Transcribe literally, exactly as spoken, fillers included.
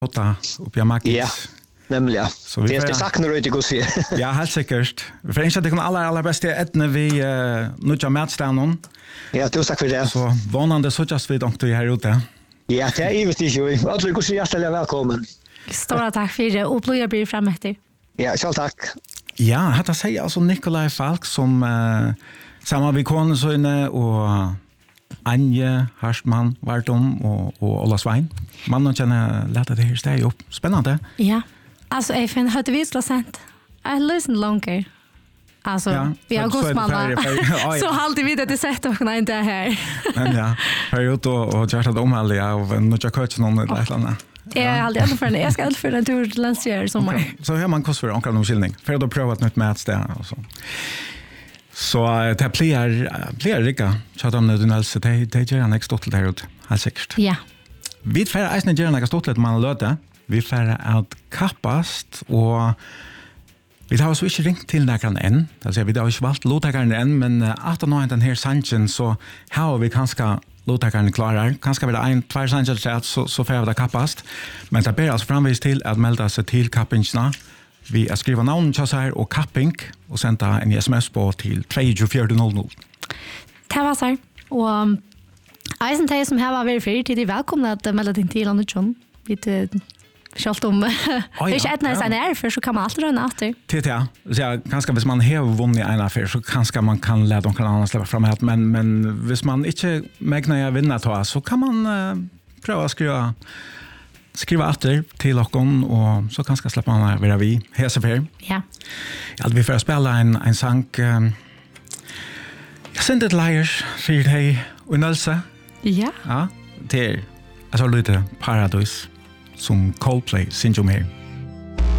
Åtta uppe i Makis. Ja, nämligen. Så vi det är får- det saknar du inte gå se. Ja, helt sikkert. Vi får ønske dere aller, aller beste etne vi uh, nødja matstanden. Ja, du sagt för det. Så vanande sådjas vi dere her ute. Ja, det är givet inte ju. Alltså gå se hjärtligt välkommen. Stora tack för det och blir blir fram efter. Ja, själv tack. Ja, dette sier altså Nikolai Falk som uh, sammen med konen sønne og Anje Harstmann Vartum og, og Ola Svein. Mannen kjenner lette det her steg opp. Spennende. Ja. Alltså jag finner hade vi skulle sent. I listen longer. Alltså Ja, vi har så- så är det godsmanna. färre- färre- ja, ja. Så alltid vid att det sett och nej inte här. Men ja, her er ute og, og gjør det omheldig og nødja køtt noen eller et eller annet. Jag är aldrig äldre för det. Jag ska aldrig för en tur till Landsjör i sommar. Så har man kostar omkring om skillning. För då pröva ett nytt mätsted och så. Så uh, det blir blir rika. Så att de nu den alltså det det gör en extra till där ut. Helt säkert. Ja. Vi får även göra några stort man löte. Vi får att kappast och vi har så inte ringt till någon än. Alltså vi har inte valt låtagaren än, men att nå den här sanchen så har vi kanske låtagaren klarar. Kanske blir det en två sancher så så får vi det kappast. Men det ber oss framvis till att melda sig till kappingsna. Vi har skriva namn så här och kapping och sända en sms på till två fyra noll noll. Det var så här. Och Eisen teg som här var väldigt fri till välkomna att melda din till Anna John. Lite skalt om. Det är inte ett när sen är för så kan man alltid röna efter. T T A. Så ja, kanske hvis man har vunnit en affär så kanske man kan lära dem kan annan släppa fram här men men hvis man inte mäknar jag vinna ta så kan man uh, pröva skriva skriva åter till okon och så kanske släppa man vara vi hesefer. Ja. Ja, vi får spela en en sång um, jag sent it liars för dig och Nelsa. Ja. Ja, det är alltså lite Paradise som Coldplay syndrom här.